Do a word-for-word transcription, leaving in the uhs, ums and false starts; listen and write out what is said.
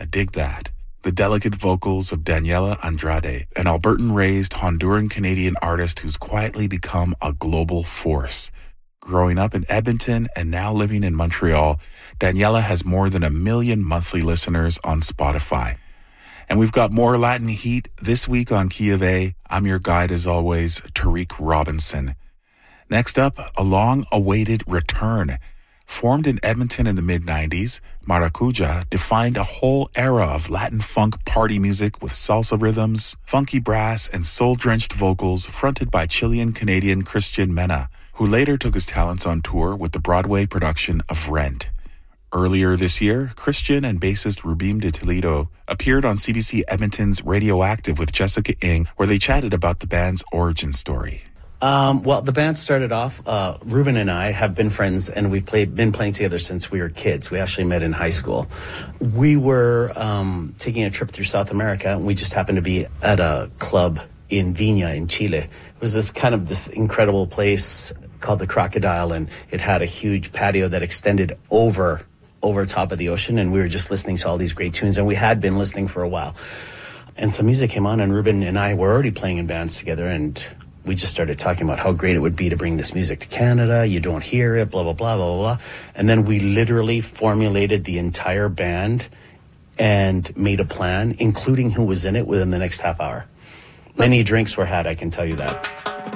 I dig that. The delicate vocals of Daniela Andrade, an Albertan-raised Honduran-Canadian artist who's quietly become a global force. Growing up in Edmonton and now living in Montreal, Daniela has more than a million monthly listeners on Spotify. And we've got more Latin heat this week on Key of A. I'm your guide as always, Tariq Robinson. Next up, a long-awaited return. Formed in Edmonton in the mid nineties, Maracuja defined a whole era of Latin funk party music with salsa rhythms, funky brass, and soul-drenched vocals fronted by Chilean-Canadian Christian Mena, who later took his talents on tour with the Broadway production of Rent. Earlier this year, Christian and bassist Rubim de Toledo appeared on C B C Edmonton's Radioactive with Jessica Ng, where they chatted about the band's origin story. Um, well, the band started off, uh, Ruben and I have been friends, and we've played, been playing together since we were kids. We actually met in high school. We were um, taking a trip through South America, and we just happened to be at a club in Viña in Chile. It was this kind of this incredible place called the Crocodile, and it had a huge patio that extended over over top of the ocean, and we were just listening to all these great tunes, and we had been listening for a while. And some music came on, and Ruben and I were already playing in bands together, and we just started talking about how great it would be to bring this music to Canada. You don't hear it, blah, blah, blah, blah, blah. And then we literally formulated the entire band and made a plan, including who was in it, within the next half hour. Many drinks were had, I can tell you that.